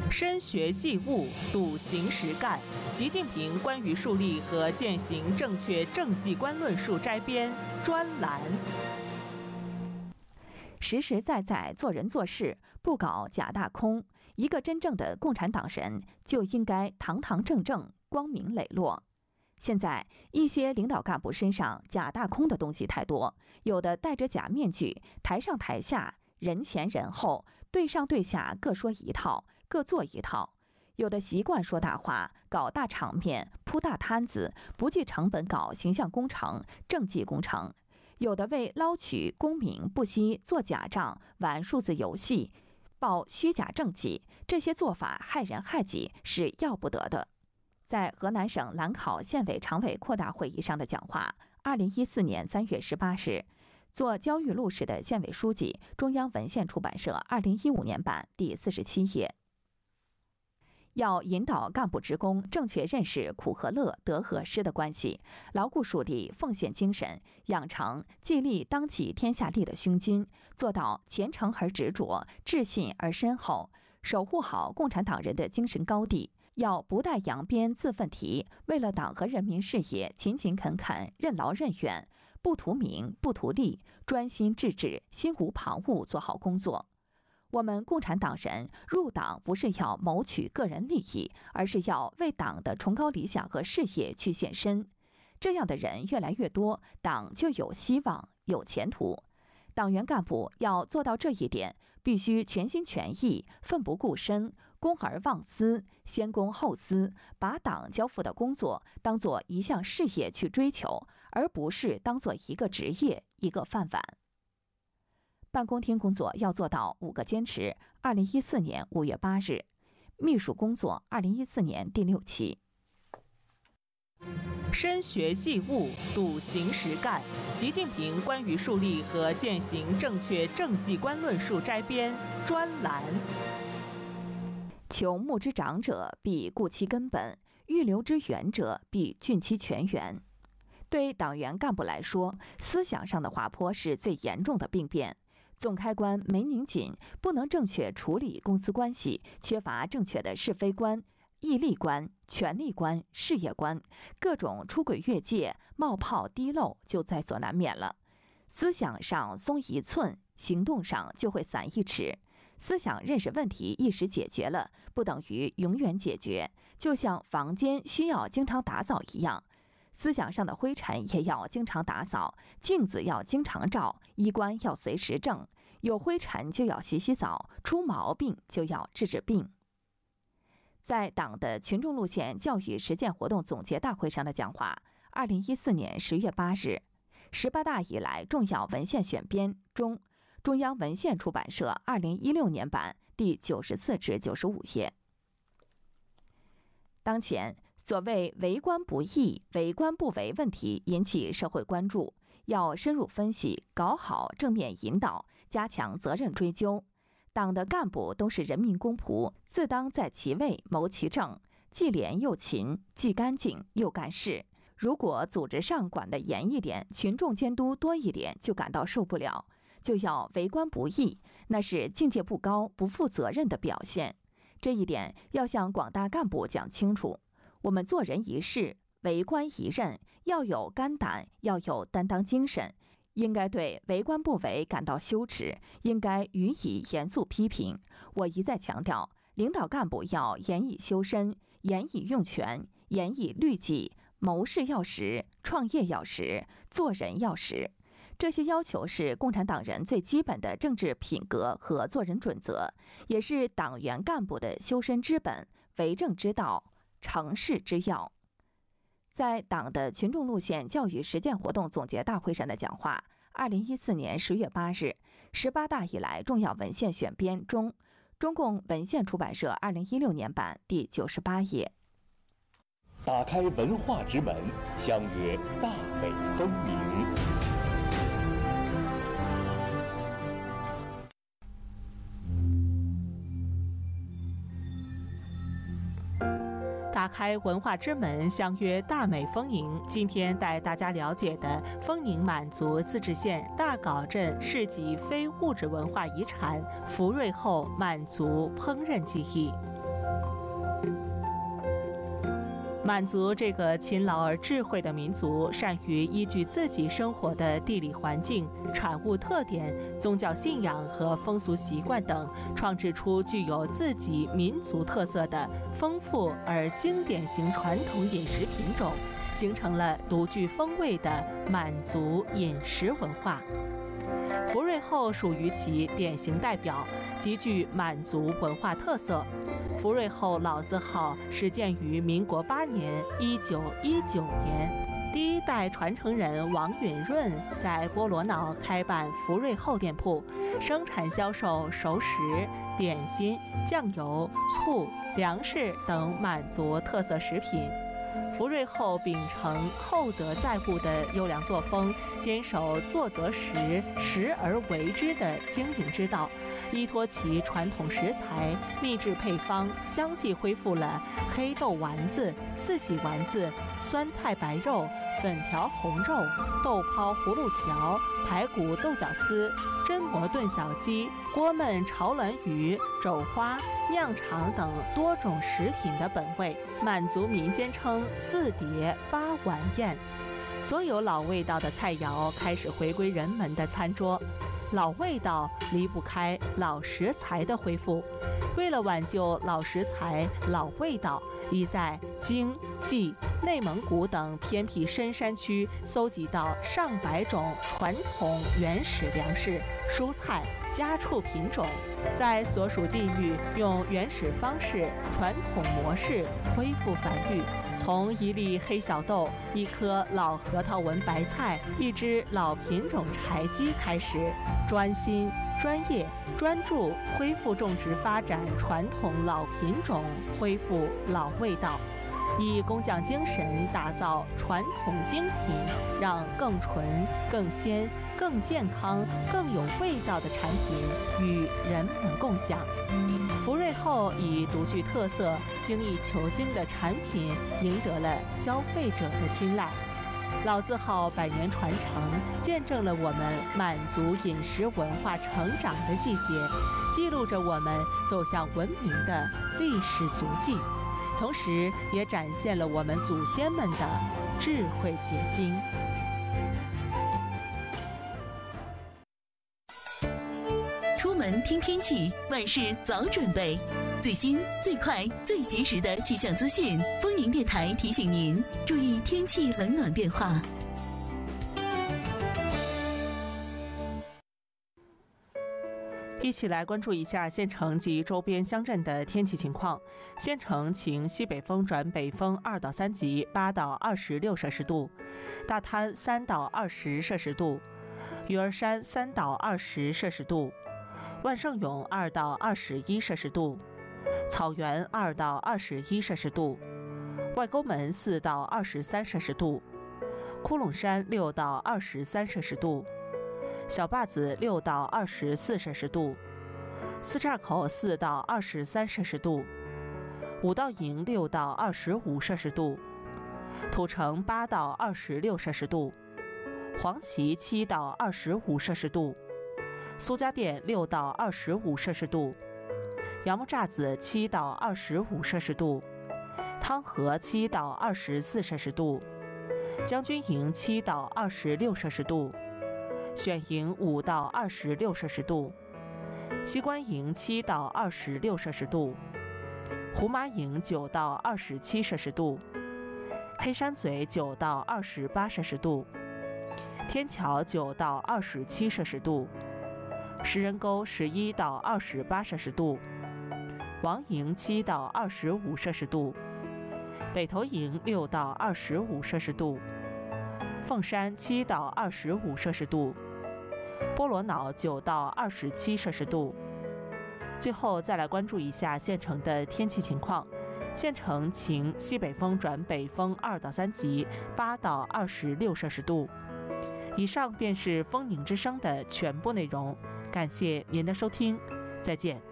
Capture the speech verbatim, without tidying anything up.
深学细悟，笃行实干。习近平关于树立和践行正确政绩观论述摘编专栏。 实实在在做人做事，不搞假大空。一个真正的共产党人就应该堂堂正正、光明磊落。现在一些领导干部身上假大空的东西太多，有的戴着假面具，台上台下人前人后，对上对下各说一套，各做一套；有的习惯说大话，搞大场面，铺大摊子，不计成本搞形象工程、政绩工程；有的为捞取功名不惜做假账、玩数字游戏、报虚假政绩，这些做法害人害己，是要不得的。在河南省兰考县委常委扩大会议上的讲话，二零一四年三月十八日，做焦裕禄市的县委书记，中央文献出版社二零一五年版第四十七页。要引导干部职工正确认识苦和乐、得和失的关系，牢固树立奉献精神，养成既立当起天下立的胸襟，做到虔诚而执着、志信而深厚，守护好共产党人的精神高地。要不带扬鞭自奋蹄，为了党和人民事业勤勤恳恳、任劳任怨，不图名不图利，专心致志、心无旁骛做好工作。我们共产党人入党不是要谋取个人利益，而是要为党的崇高理想和事业去献身。这样的人越来越多，党就有希望、有前途。党员干部要做到这一点，必须全心全意、奋不顾身、公而忘私、先公后私，把党交付的工作当作一项事业去追求，而不是当作一个职业、一个饭碗。办公厅工作要做到五个坚持。二零一四年五月八日，秘书工作二零一四年第六期。 深学细悟，笃行实干。习近平关于树立和践行正确政绩观论述摘编专栏。 求木之长者，必固其根本；欲留之远者，必浚其泉源。对党员干部来说，思想上的滑坡是最严重的病变。总开关没拧紧，不能正确处理公私关系，缺乏正确的是非观、义利观、权力观、事业观，各种出轨越界、冒泡滴漏就在所难免了。思想上松一寸，行动上就会散一尺。思想认识问题一时解决了，不等于永远解决，就像房间需要经常打扫一样。思想上的灰尘也要经常打扫，镜子要经常照，衣冠要随时正。有灰尘就要洗洗澡，出毛病就要治治病。在党的群众路线教育实践活动总结大会上的讲话，二零一四年十月八日，十八大以来重要文献选编中，中央文献出版社二零一六年版第九十四至九十五页。当前所谓为官不义、为官不为问题引起社会关注，要深入分析，搞好正面引导，加强责任追究。党的干部都是人民公仆，自当在其位谋其政，既廉又勤，既干净又干事。如果组织上管得严一点，群众监督多一点，就感到受不了，就要为官不义，那是境界不高、不负责任的表现。这一点要向广大干部讲清楚。我们做人一事，为官一任，要有肝胆，要有担当精神，应该对为官不为感到羞耻，应该予以严肃批评。我一再强调，领导干部要严以修身，严以用权，严以律己，谋事要实，创业要实，做人要实。这些要求是共产党人最基本的政治品格和做人准则，也是党员干部的修身之本、为政之道、成事之要。在党的群众路线教育实践活动总结大会上的讲话，二零一四年十月八日，十八大以来重要文献选编中，中共文献出版社二零一六年版第九十八页。 打开文化之门，相约大美风鸣。 打开文化之门，相约大美丰盈。今天带大家了解的丰宁满族自治县大镐镇市级非物质文化遗产福瑞后满族烹饪技艺。 满族这个勤劳而智慧的民族，善于依据自己生活的地理环境、产物特点、宗教信仰和风俗习惯等，创制出具有自己民族特色的丰富而经典型传统饮食品种，形成了独具风味的满族饮食文化。福瑞后属于其典型代表，极具满族文化特色。福瑞后老字号始建于民国八年（一九一九年），第一代传承人王允润在波罗瑙开办福瑞后店铺，生产销售熟食、点心、酱油、醋、粮食等满族特色食品。福瑞后秉承厚德载物的优良作风，坚守做则实、实而为之的经营之道，依托其传统食材、秘制配方，相继恢复了黑豆丸子、四喜丸子、酸菜白肉、粉条红肉、豆泡葫芦条、排骨豆角丝、榛蘑炖小鸡、锅焖炒鸾鱼、肘花、酿肠等多种食品的本味。满族民间称四碟八碗宴，所有老味道的菜肴开始回归人们的餐桌。老味道离不开老食材的恢复。为了挽救老食材、老味道，已在京、冀、内蒙古等偏僻深山区搜集到上百种传统原始粮食、蔬菜、家畜品种，在所属地域用原始方式、传统模式恢复繁育。从一粒黑小豆、一颗老核桃纹白菜、一只老品种柴鸡开始，专心、专业、专注恢复种植发展传统老品种，恢复老味道，以工匠精神打造传统精品，让更纯、更鲜、更健康、更有味道的产品与人们共享。福瑞后以独具特色、精益求精的产品赢得了消费者的青睐。老字号百年传承，见证了我们满族饮食文化成长的细节，记录着我们走向文明的历史足迹，同时也展现了我们祖先们的智慧结晶。 出门听天气，万事早准备。最新、最快、最及时的气象资讯，丰宁电台提醒您注意天气冷暖变化。 一起来关注一下县城及周边乡镇的天气情况。县城晴，西北风转北风二到三级，八到二十六摄氏度；大滩三到二十摄氏度；鱼儿山三到二十摄氏度；万盛永二到二十一摄氏度；草原二到二十一摄氏度；外沟门四到二十三摄氏度；窟窿山六到二十三摄氏度；小坝子六到二十四摄氏度；四岔口四到二十三摄氏度；五道营六到二十五摄氏度；土城八到二十六摄氏度；黄岐七到二十五摄氏度；苏家店六到二十五摄氏度；杨木栅子七到二十五摄氏度；汤河七到二十四摄氏度；将军营七到二十六摄氏度；选营五到二十六摄氏度；西关营七到二十六摄氏度；胡麻营九到二十七摄氏度；黑山嘴九到二十八摄氏度；天桥九到二十七摄氏度；石人沟十一到二十八摄氏度；王营七到二十五摄氏度；北头营六到二十五摄氏度；凤山七到二十五摄氏度；波罗瑙九到二十七摄氏度。最后再来关注一下县城的天气情况。县城晴，西北风转北风二到三级，八到二十六摄氏度。以上便是丰宁之声的全部内容，感谢您的收听，再见。